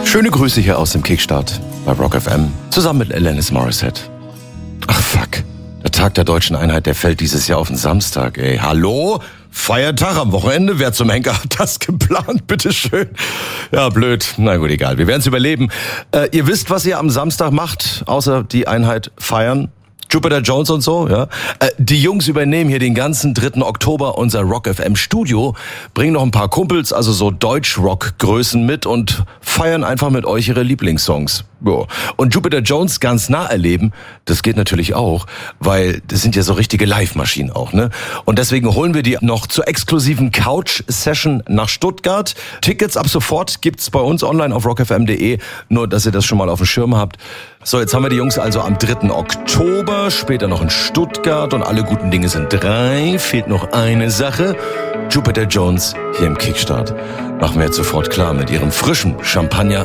Schöne Grüße hier aus dem Kickstart bei Rock FM, zusammen mit Alanis Morissette. Ach fuck, der Tag der deutschen Einheit, der fällt dieses Jahr auf den Samstag, ey. Hallo? Feiertag am Wochenende? Wer zum Henker hat das geplant? Bitteschön. Ja, blöd. Na gut, egal. Wir werden es überleben. Ihr wisst, was ihr am Samstag macht, außer die Einheit feiern? Jupiter Jones und so, ja. Die Jungs übernehmen hier den ganzen 3. Oktober unser Rock FM Studio, bringen noch ein paar Kumpels, also so Deutsch-Rock-Größen mit und feiern einfach mit euch ihre Lieblingssongs. Jo. Und Jupiter Jones ganz nah erleben, das geht natürlich auch, weil das sind ja so richtige Live-Maschinen auch, ne? Und deswegen holen wir die noch zur exklusiven Couch-Session nach Stuttgart. Tickets ab sofort gibt's bei uns online auf rockfm.de, nur dass ihr das schon mal auf dem Schirm habt. So, jetzt haben wir die Jungs also am 3. Oktober, später noch in Stuttgart und alle guten Dinge sind 3. Fehlt noch eine Sache. Jupiter Jones hier im Kickstart. Machen wir jetzt sofort klar mit ihrem frischen Champagner